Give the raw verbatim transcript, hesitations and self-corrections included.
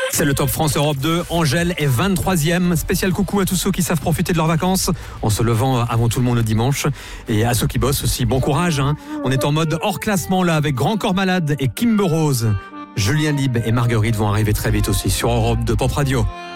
C'est le Top France Europe deux. Angèle est vingt-troisième. Spécial coucou à tous ceux qui savent profiter de leurs vacances en se levant avant tout le monde le dimanche. Et à ceux qui bossent aussi, bon courage. Hein. On est en mode hors classement là avec Grand Corps Malade et Kimber Rose. Julien Lieb et Marguerite vont arriver très vite aussi sur Europe deux Pop Radio.